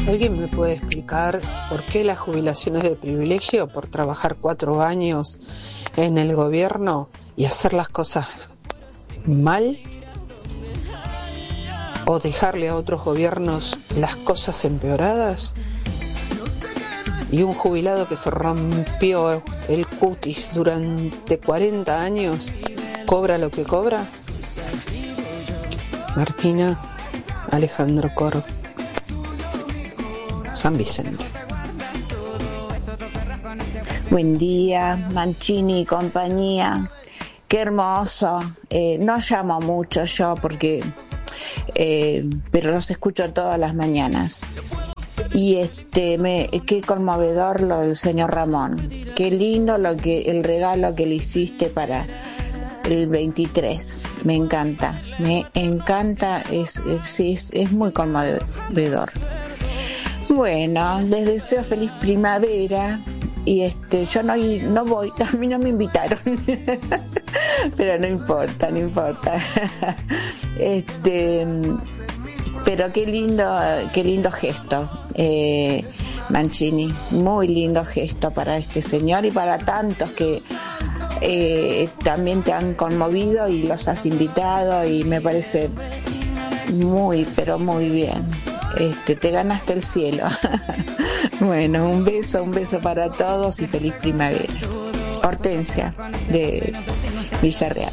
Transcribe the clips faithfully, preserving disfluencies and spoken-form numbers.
¿Alguien me puede explicar por qué la jubilación es de privilegio por trabajar cuatro años en el gobierno y hacer las cosas mal? ¿O dejarle a otros gobiernos las cosas empeoradas? ¿Y un jubilado que se rompió el cutis durante cuarenta años cobra lo que cobra? Martina Alejandro Coro, San Vicente. Buen día, Mancini y compañía. Qué hermoso. Eh, no llamo mucho yo porque, eh, pero los escucho todas las mañanas. Y este, me, qué conmovedor lo del señor Ramón. Qué lindo lo que el regalo que le hiciste para el veintitrés. Me encanta, me encanta, es, es, es, es muy conmovedor. Bueno, les deseo feliz primavera y este, yo no, no voy, a mí no me invitaron, pero no importa, no importa. Este, pero qué lindo, qué lindo gesto, eh, Mancini, muy lindo gesto para este señor y para tantos que eh, también te han conmovido y los has invitado y me parece muy, pero muy bien. Este, te ganaste el cielo. Bueno, un beso, un beso para todos y feliz primavera. Hortensia, de Villarreal.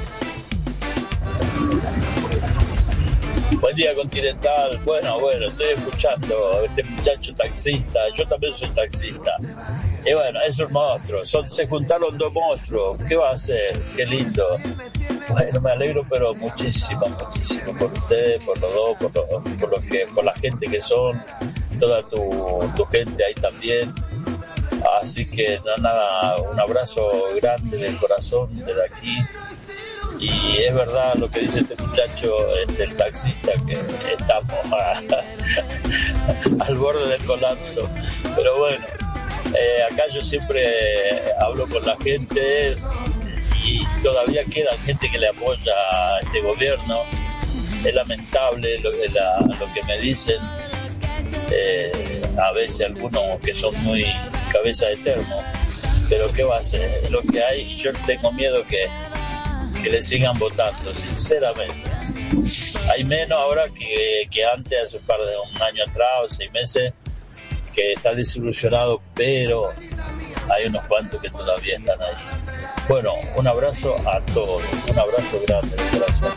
Buen día, Continental. Bueno, bueno, estoy escuchando a este muchacho taxista. Yo también soy taxista. Y bueno, es un monstruo. Son, se juntaron dos monstruos. ¿Qué va a hacer? Qué lindo. Bueno, me alegro, pero muchísimo, muchísimo por ustedes, por los dos, por, lo, por, lo que, por la gente que son, toda tu, tu gente ahí también. Así que nada, un abrazo grande del corazón desde aquí. Y es verdad lo que dice este muchacho, este, el taxista, que estamos a, al borde del colapso. Pero bueno, eh, acá yo siempre hablo con la gente y todavía queda gente que le apoya a este gobierno. Es lamentable lo, la, lo que me dicen, eh, a veces algunos que son muy cabeza de termo, pero ¿qué va a hacer? Es lo que hay y yo tengo miedo que, que le sigan votando, sinceramente. Hay menos ahora que, que antes, hace un par de un año atrás o seis meses, que está desilusionado, pero hay unos cuantos que todavía están ahí. Bueno, un abrazo a todos, un abrazo grande de corazón.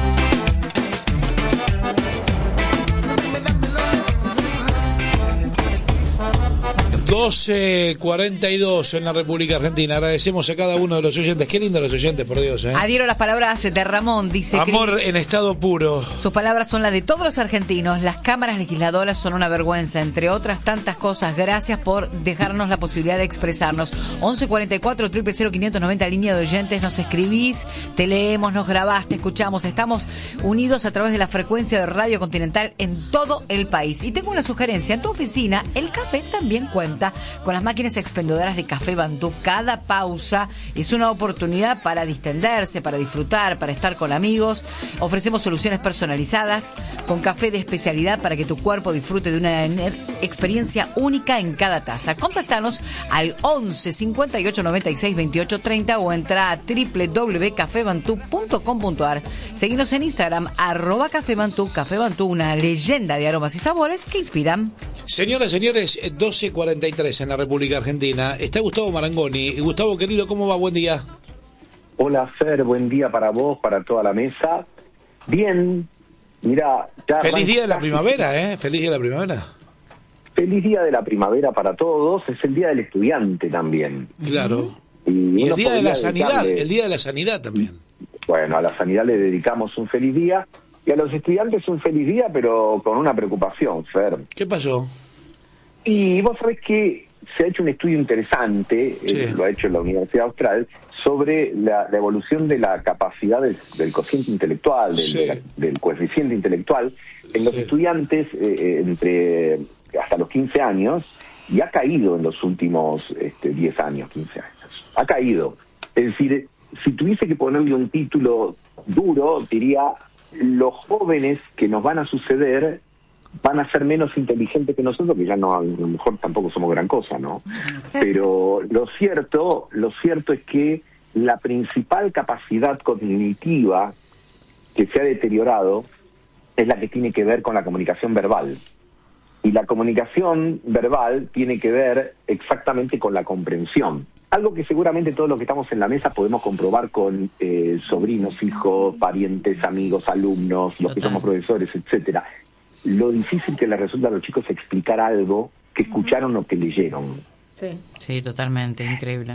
doce cuarenta y dos en la República Argentina. Agradecemos a cada uno de los oyentes. Qué lindo los oyentes, por Dios, ¿eh? Adhiero las palabras de Ramón, dice amor Cris. En estado puro. Sus palabras son las de todos los argentinos. Las cámaras legisladoras son una vergüenza, entre otras tantas cosas. Gracias por dejarnos la posibilidad de expresarnos. once cuarenta y cuatro, cero cero cero, quinientos noventa, línea de oyentes. Nos escribís, te leemos, nos grabás, te escuchamos. Estamos unidos a través de la frecuencia de Radio Continental en todo el país. Y tengo una sugerencia. En tu oficina, el café también cuenta con las máquinas expendedoras de Café Bantú. Cada pausa es una oportunidad para distenderse, para disfrutar, para estar con amigos. Ofrecemos soluciones personalizadas con café de especialidad para que tu cuerpo disfrute de una experiencia única en cada taza. Contactanos al once cincuenta y ocho noventa y seis veintiocho treinta o entra a doble u doble u doble u punto café bantú punto com punto a r. Seguinos en Instagram, arroba Café Bantú. Café Bantú, una leyenda de aromas y sabores que inspiran. Señoras, señores, doce cuarenta y tres en la República Argentina. Está Gustavo Marangoni. Gustavo, querido, ¿cómo va? Buen día. Hola, Fer, buen día para vos, para toda la mesa. Bien, mira... Ya Feliz día de la casi... primavera, ¿eh? Feliz día de la primavera. Feliz día de la primavera para todos. Es el día del estudiante también. Claro. Y, y el día de la sanidad, dedicarle... el día de la sanidad también. Bueno, a la sanidad le dedicamos un feliz día. Y a los estudiantes un feliz día, pero con una preocupación, Fer. ¿Qué pasó? Y vos sabés que se ha hecho un estudio interesante, sí. eh, lo ha hecho la Universidad Austral, sobre la, la evolución de la capacidad del, del cociente intelectual, del, sí. de la, del coeficiente intelectual, en los sí. estudiantes eh, entre hasta los quince años, y ha caído en los últimos este, diez años, quince años. Ha caído. Es decir, si tuviese que ponerle un título duro, diría, los jóvenes que nos van a suceder van a ser menos inteligentes que nosotros, que ya no, a lo mejor tampoco somos gran cosa, ¿no? Pero lo cierto, lo cierto es que la principal capacidad cognitiva que se ha deteriorado es la que tiene que ver con la comunicación verbal. Y la comunicación verbal tiene que ver exactamente con la comprensión. Algo que seguramente todos los que estamos en la mesa podemos comprobar con eh, sobrinos, hijos, parientes, amigos, alumnos, los Total. que somos profesores, etcétera. Lo difícil que les resulta a los chicos explicar algo que escucharon o que leyeron. Sí, sí, totalmente, increíble.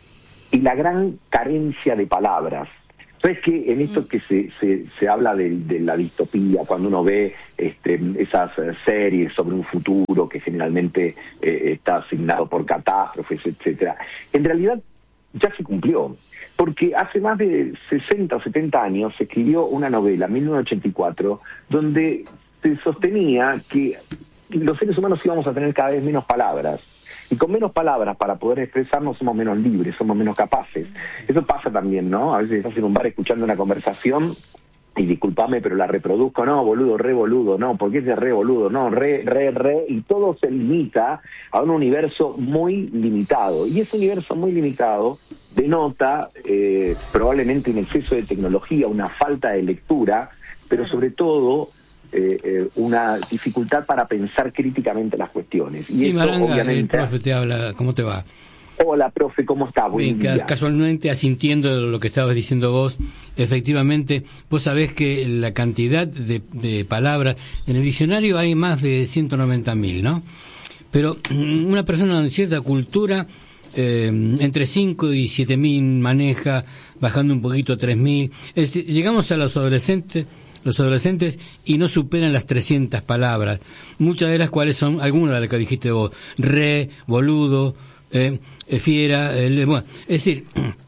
Y la gran carencia de palabras. ¿Sabes que en esto que se, se, se habla de, de la distopía, cuando uno ve este, esas series sobre un futuro que generalmente eh, está asignado por catástrofes, etcétera, en realidad ya se cumplió? Porque hace más de sesenta o setenta años se escribió una novela, mil novecientos ochenta y cuatro, donde se sostenía que los seres humanos íbamos a tener cada vez menos palabras. Y con menos palabras para poder expresarnos somos menos libres, somos menos capaces. Eso pasa también, ¿no? A veces estás en un bar escuchando una conversación y discúlpame, pero la reproduzco, no, boludo, re boludo, no, ¿por qué es de re boludo? No, re, re, re, y todo se limita a un universo muy limitado. Y ese universo muy limitado denota eh, probablemente un exceso de tecnología, una falta de lectura, pero sobre todo Eh, eh, una dificultad para pensar críticamente las cuestiones. Y sí, esto, Maranga, obviamente, el profe te habla, ¿cómo te va? Hola, profe, ¿cómo está? Buen Bien, día. Casualmente, asintiendo lo que estabas diciendo vos, efectivamente, vos sabés que la cantidad de, de palabras, en el diccionario hay más de ciento noventa mil, ¿no? Pero una persona de cierta cultura, eh, entre cinco y siete mil maneja, bajando un poquito a tres mil. Es decir, llegamos a los adolescentes, los adolescentes y no superan las trescientas palabras, muchas de las cuales son algunas de las que dijiste vos, re, boludo, eh, fiera, eh, bueno, es decir,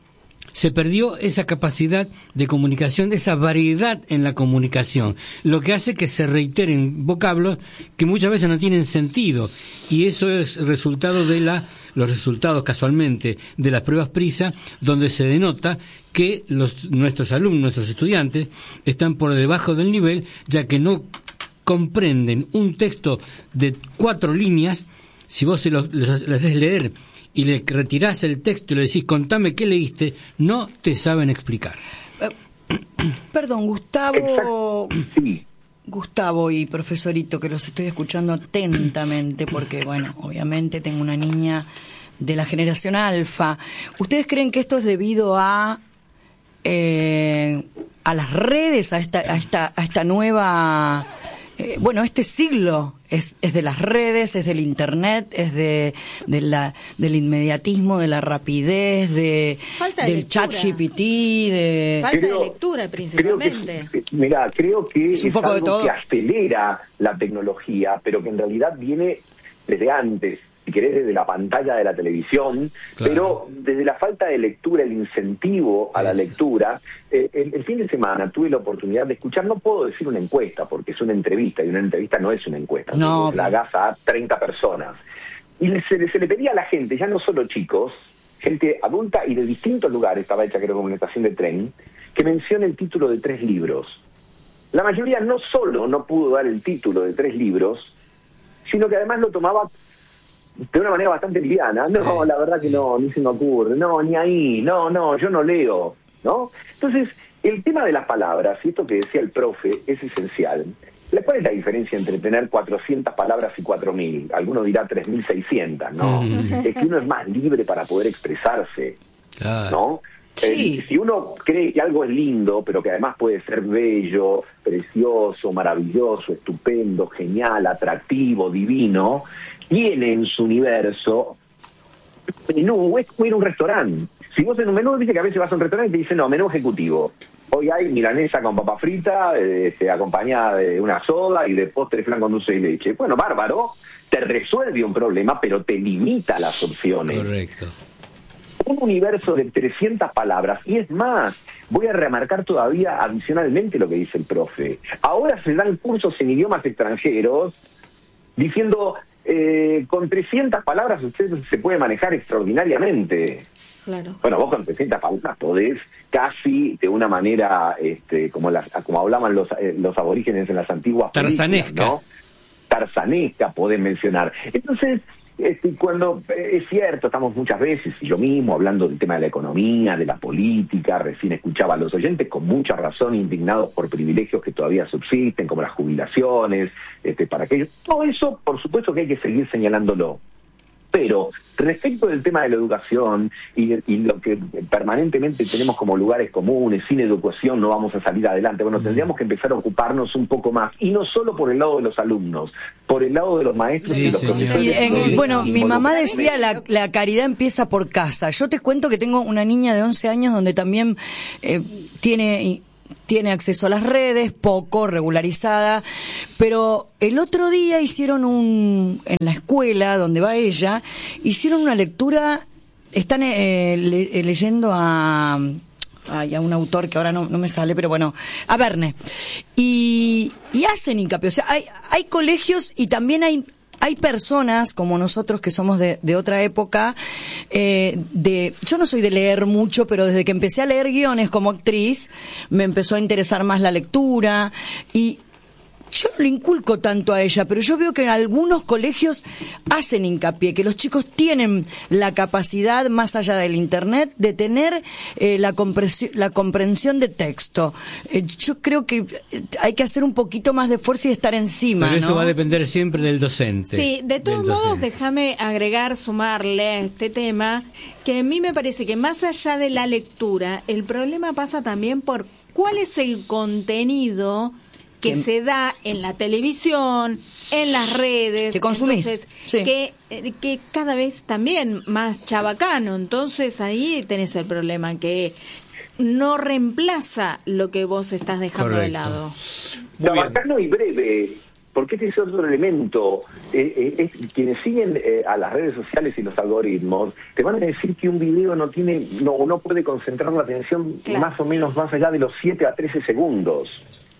se perdió esa capacidad de comunicación, esa variedad en la comunicación, lo que hace que se reiteren vocablos que muchas veces no tienen sentido, y eso es resultado de la los resultados casualmente de las pruebas PRISA, donde se denota que los nuestros alumnos, nuestros estudiantes, están por debajo del nivel, ya que no comprenden un texto de cuatro líneas. Si vos se lo, les, les haces leer y le retirás el texto y le decís, contame qué leíste, no te saben explicar. Uh, perdón, Gustavo... Sí. Gustavo y profesorito, que los estoy escuchando atentamente porque, bueno, obviamente tengo una niña de la generación alfa. ¿Ustedes creen que esto es debido a eh, a las redes, a esta a esta a esta nueva eh, bueno, este siglo es es de las redes, es del internet, es de de la del inmediatismo, de la rapidez, de, Falta de del chat G P T, de Falta creo, de lectura principalmente. Creo que, mira, creo que es, un es poco algo de todo. que acelera la tecnología, pero que en realidad viene desde antes, si querés, desde la pantalla de la televisión, claro. Pero desde la falta de lectura, el incentivo a la lectura. Eh, el, el fin de semana tuve la oportunidad de escuchar, no puedo decir una encuesta, porque es una entrevista, y una entrevista no es una encuesta, no, la hagas a treinta personas. Y se, se le pedía a la gente, ya no solo chicos, gente adulta y de distintos lugares, estaba hecha creo como una estación de tren, que mencione el título de tres libros. La mayoría no solo no pudo dar el título de tres libros, sino que además lo tomaba de una manera bastante liviana. No, la verdad que no, ni se me ocurre, no, ni ahí, no, no, yo no leo, ¿no? Entonces, el tema de las palabras, y esto que decía el profe, es esencial. ¿Cuál es la diferencia entre tener cuatrocientas palabras y cuatro mil? Alguno dirá tres mil seiscientas, ¿no? Mm. Es que uno es más libre para poder expresarse, claro. ¿No? Sí. Eh, si uno cree que algo es lindo, pero que además puede ser bello, precioso, maravilloso, estupendo, genial, atractivo, divino, tiene en su universo menú, es como ir a un restaurante. Si vos en un menú, dice que a veces vas a un restaurante y te dicen, no, menú ejecutivo. Hoy hay milanesa con papa frita, este, acompañada de una soda y de postre flan con dulce de leche. Bueno, bárbaro, te resuelve un problema, pero te limita las opciones. Correcto. Un universo de trescientas palabras, y es más, voy a remarcar todavía adicionalmente lo que dice el profe. Ahora se dan cursos en idiomas extranjeros diciendo, eh, con trescientas palabras usted se puede manejar extraordinariamente. Claro. Bueno, vos con trescientas palabras podés casi de una manera, este, como las, como hablaban los, eh, los aborígenes en las antiguas tarzanesca, ¿no? Carzanesca, podés mencionar. Entonces, este, cuando eh, es cierto, estamos muchas veces, y yo mismo, hablando del tema de la economía, de la política, recién escuchaba a los oyentes con mucha razón indignados por privilegios que todavía subsisten, como las jubilaciones, este, para aquellos. Todo eso, por supuesto que hay que seguir señalándolo. Pero respecto del tema de la educación y, y lo que permanentemente tenemos como lugares comunes, sin educación no vamos a salir adelante, bueno, tendríamos que empezar a ocuparnos un poco más, y no solo por el lado de los alumnos, por el lado de los maestros sí, y los profesores. Y en, bueno, mi mamá decía la, la caridad empieza por casa. Yo te cuento que tengo una niña de once años donde también eh, tiene... tiene acceso a las redes, poco, regularizada, pero el otro día hicieron un, en la escuela donde va ella, hicieron una lectura, están eh, le, leyendo a, ay, a un autor que ahora no, no me sale, pero bueno, a Verne, y, y hacen hincapié, o sea, hay, hay colegios y también hay Hay personas como nosotros que somos de, de otra época, eh, de, yo no soy de leer mucho, pero desde que empecé a leer guiones como actriz, me empezó a interesar más la lectura, y yo no le inculco tanto a ella, pero yo veo que en algunos colegios hacen hincapié, que los chicos tienen la capacidad, más allá del internet, de tener eh, la, comprensión, la comprensión de texto. Eh, yo creo que hay que hacer un poquito más de esfuerzo y estar encima, pero eso ¿no? va a depender siempre del docente. Sí, de todos modos, déjame agregar, sumarle a este tema, que a mí me parece que más allá de la lectura, el problema pasa también por cuál es el contenido que se da en la televisión, en las redes, que consumís, entonces, sí. que, que cada vez también más chabacano, entonces ahí tenés el problema, que no reemplaza lo que vos estás dejando Correcto. de lado. Chabacano y breve, porque este es otro elemento. Eh, eh, es, quienes siguen eh, a las redes sociales y los algoritmos te van a decir que un video no tiene, no, no puede concentrar la atención claro. más o menos más allá de los siete a trece segundos.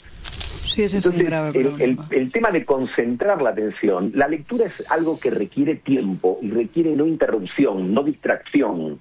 Sí, ese Entonces, es un grave el, problema. el, el tema de concentrar la atención, la lectura es algo que requiere tiempo y requiere no interrupción, no distracción.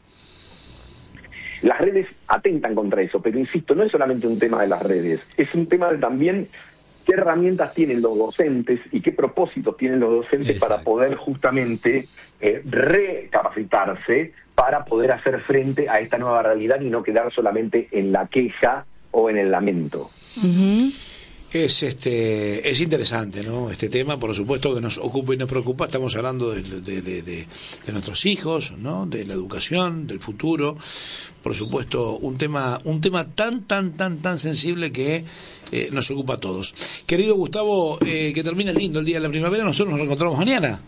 Las redes atentan contra eso, pero insisto, no es solamente un tema de las redes, es un tema de también qué herramientas tienen los docentes y qué propósitos tienen los docentes Exacto. para poder justamente eh, recapacitarse para poder hacer frente a esta nueva realidad y no quedar solamente en la queja o en el lamento. Uh-huh. Es este es interesante, ¿no? Este tema, por supuesto, que nos ocupa y nos preocupa. Estamos hablando de, de, de, de, de nuestros hijos, ¿no? De la educación, del futuro. Por supuesto, un tema un tema tan tan tan tan sensible que eh, nos ocupa a todos. Querido Gustavo, eh, que termine lindo el día de la primavera. Nosotros nos reencontramos mañana.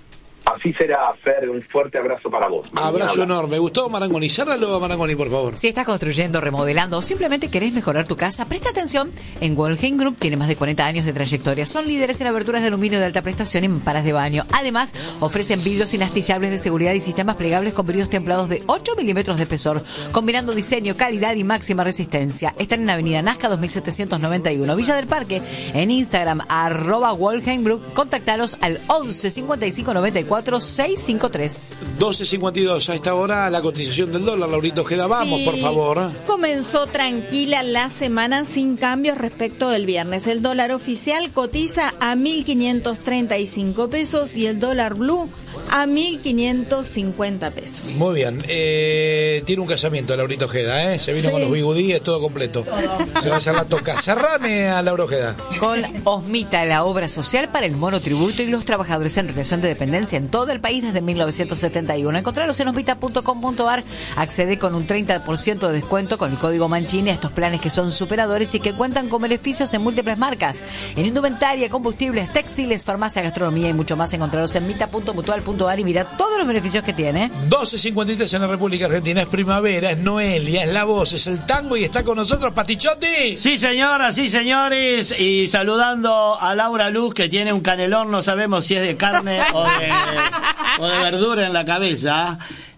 Así será, Fer, un fuerte abrazo para vos. Abrazo enorme. Gustavo Marangoni, cérralo a Marangoni, por favor. Si estás construyendo, remodelando o simplemente querés mejorar tu casa, presta atención. En Wolheim Group tiene más de cuarenta años de trayectoria. Son líderes en aberturas de aluminio de alta prestación y mamparas de baño. Además, ofrecen vidrios inastillables de seguridad y sistemas plegables con vidrios templados de ocho milímetros de espesor, combinando diseño, calidad y máxima resistencia. Están en Avenida Nazca dos mil setecientos noventa y uno, Villa del Parque. En Instagram, arroba Wolheim Group. Contactalos al once cincuenta y cinco noventa y cuatro seiscientos cincuenta y tres. doce cincuenta y dos a esta hora, la cotización del dólar. Laurito Ojeda, vamos, sí, por favor. Comenzó tranquila la semana sin cambios respecto del viernes. El dólar oficial cotiza a mil quinientos treinta y cinco pesos y el dólar blue a mil quinientos cincuenta pesos. Muy bien. Eh, tiene un casamiento Laurito Ojeda, ¿eh? Se vino sí. con los bigudíes, todo completo. Todo. Se va a hacer la toca. Cerrame a Laura Ojeda. Con Osmita, la obra social para el monotributo y los trabajadores en relación de dependencia en todo el país desde mil novecientos setenta y uno. Encontralos en osmita punto com punto a r. Accede con un treinta por ciento de descuento con el código Mancini a estos planes que son superadores y que cuentan con beneficios en múltiples marcas. En indumentaria, combustibles, textiles, farmacia, gastronomía y mucho más. Encontralos en mita punto mutual punto a r y mira todos los beneficios que tiene. doce cincuenta y tres en la República Argentina. Es primavera, es Noelia, es la voz, es el tango y está con nosotros Patichotti. Sí, señora, sí, señores. Y saludando a Laura Luz, que tiene un canelón, no sabemos si es de carne o de... o de verdura en la cabeza,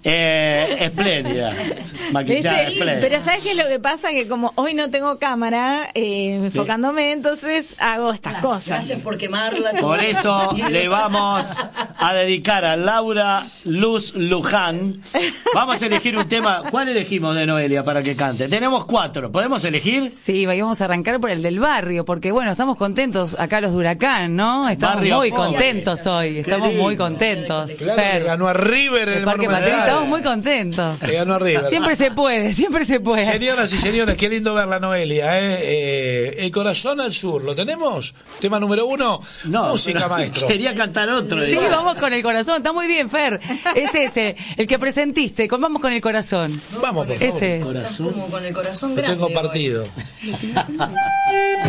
eh, espléndida, maquillada espléndida. Pero ¿sabes qué es lo que pasa? Que como hoy no tengo cámara eh, enfocándome, entonces hago estas claro, cosas. Gracias por quemarla. Por eso le vamos a dedicar a Laura Luz Luján. Vamos a elegir un tema. ¿Cuál elegimos de Noelia para que cante? Tenemos cuatro. ¿Podemos elegir? Sí, vamos a arrancar por el del barrio, porque bueno, estamos contentos acá los de Huracán, ¿no? Estamos Barrio muy pobre. contentos hoy, estamos lindo. muy contentos. Claro, Fer, que ganó a River en el el Parque Monumental. Patricio, estamos muy contentos. Que ganó a River. Siempre se puede, siempre se puede. Señoras y señores, qué lindo verla, Noelia. ¿eh? Eh, el corazón al sur, ¿lo tenemos? Tema número uno, No, música, pero maestro. Quería cantar otro. Sí, digo. vamos con el corazón, está muy bien, Fer. Es ese, el que presentiste, con- vamos con el corazón. Vamos, por favor. Ese es. Corazón. Como con el corazón Lo grande. tengo hoy. partido.